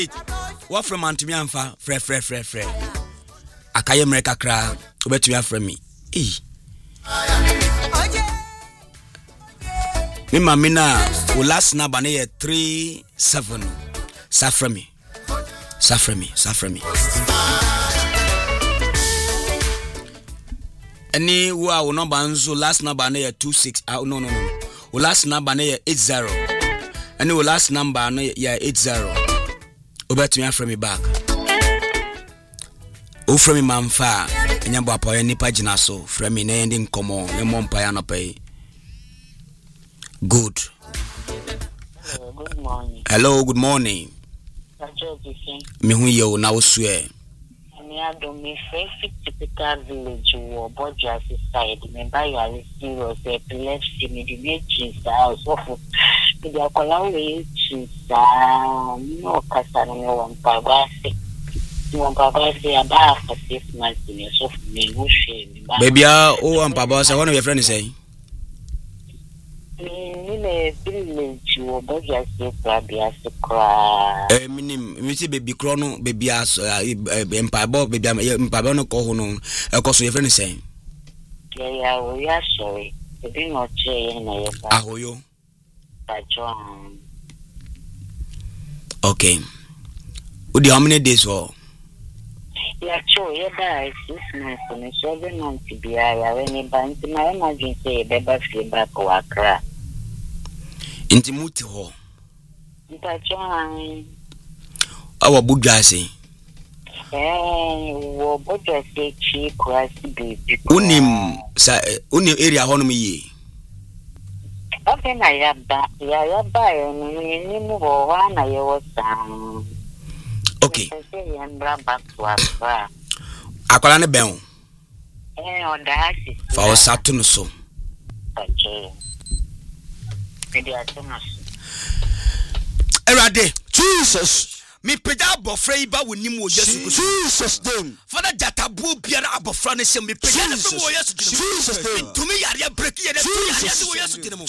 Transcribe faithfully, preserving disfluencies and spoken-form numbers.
What from Antimi amfa fre fre fre fre. Akaye mreka kra obetumi afre me. Eh. Me mamina o last number na three seven. Safre me. Safre me, safre me. Any wa o number nzo last number na two six. Ah no no no. O last number na eight zero. Any o last number na eight zero. Obetumi afre me back. O frɛ me mamfa enya bo apoye nipa gina so frɛ me na ending komo e mompa ya no pay. Good. Uh, good morning. Hello, good morning. Me hu ye o na osu e. Me ado me first typical village wo Bojas side me buy you serious epilepsy me the nature house of me dey call we sa no kasa no wan pabase. One papa say about for six months in so me go share me. Baby ah o am papa say one of your friends say. Me me village wo Bojas Prabia Sekra. Eh minim me say baby kro no baby as empabo baby empabo no ko ho no e ko so your friend say. Yeah yeah we are sorry. Baby no che na ye ba. Ahoyo. Pajon. Okay. Udi how many days for? Yeah, sure. Yeah, that six months. Me seven months to be here. When you buy, into my imagine say baby feel back wakra. Inti muti ho. Pajon. Awa bujase. Eh, wo bujase chi kwasi baby. Unim sa unim area ho no me yi. Okay, na ya ba ya ya ba ni ni mu ho na ye wo sam. Okay. Akwala ne ben. Eh, on the axis. Fa o satu no so. Okay. Media Thomas. Erade, Jesus. Me peda abofra yi ba wonim wo Yesu Jesus name. Father jatabu biara abofra ne se me peda ne wo Yesu Jesus name. To me yare break ye ne to yare wo Yesu tinemu.